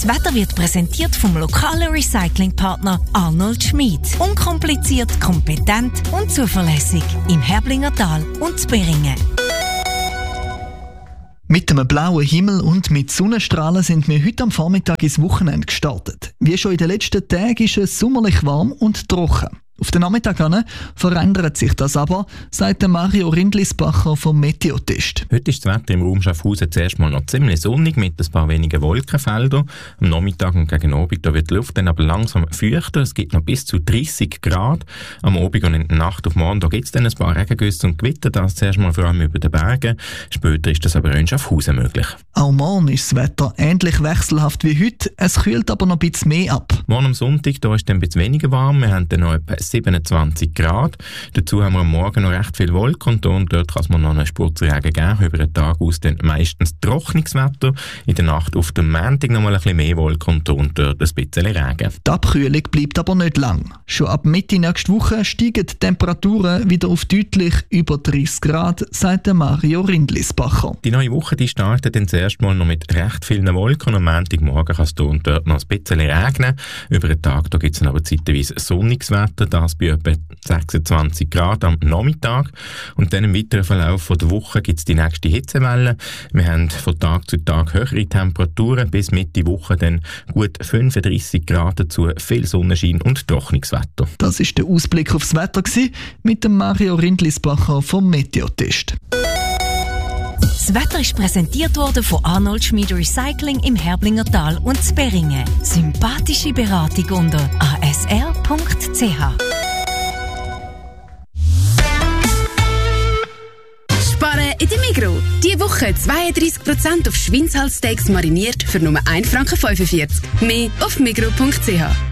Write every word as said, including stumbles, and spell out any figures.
Das Wetter wird präsentiert vom lokalen Recyclingpartner Arnold Schmid. Unkompliziert, kompetent und zuverlässig im Herblinger Tal und Zberingen. Mit einem blauen Himmel und mit Sonnenstrahlen sind wir heute am Vormittag ins Wochenende gestartet. Wie schon in den letzten Tagen ist es sommerlich warm und trocken. Auf den Nachmittag hin verändert sich das aber, sagt Mario Rindlisbacher vom Meteotest. Heute ist das Wetter im Raum Schaffhausen zuerst mal noch ziemlich sonnig mit ein paar wenigen Wolkenfeldern. Am Nachmittag und gegen Abend da wird die Luft dann aber langsam feuchter. Es gibt noch bis zu dreissig Grad. Am Abend und in der Nacht auf morgen gibt es dann ein paar Regengüsse und Gewitter. Das zuerst mal vor allem über den Bergen. Später ist das aber auch in Schaffhausen möglich. Auch morgen ist das Wetter ähnlich wechselhaft wie heute. Es kühlt aber noch ein bisschen mehr ab. Morgen am Sonntag da ist es ein bisschen weniger warm. Wir haben dann noch etwa siebenundzwanzig Grad. Dazu haben wir am Morgen noch recht viel Wolken und, und dort kann es noch einen Spurzregen geben. Über den Tag aus dann meistens trockenes Wetter. In der Nacht auf dem Montag noch mal ein bisschen mehr Wolken und, und dort ein bisschen Regen. Die Abkühlung bleibt aber nicht lang. Schon ab Mitte nächste Woche steigen die Temperaturen wieder auf deutlich über dreißig Grad, sagt Mario Rindlisbacher. Die neue Woche die startet dann zuerst mal noch mit recht vielen Wolken. Am Montagmorgen kann es hier und dort noch ein bisschen regnen. Über den Tag da gibt es dann aber zeitweise sonniges Wetter. Das bei etwa sechsundzwanzig Grad am Nachmittag. Und dann im weiteren Verlauf der Woche gibt es die nächste Hitzewelle. Wir haben von Tag zu Tag höhere Temperaturen. Bis Mitte Woche dann gut fünfunddreissig Grad, dazu viel Sonnenschein und trockenes Wetter. Das war der Ausblick aufs Wetter mit dem Mario Rindlisbacher vom Meteotest. Das Wetter ist präsentiert worden von Arnold Schmid Recycling im Herblinger Tal und Zberingen. Sympathische Beratung unter a s r punkt c h. Sparen in der Migros. Diese Woche zweiunddreissig Prozent auf Schweinshalssteaks mariniert für nur ein Franken fünfundvierzig. Mehr auf migros punkt c h.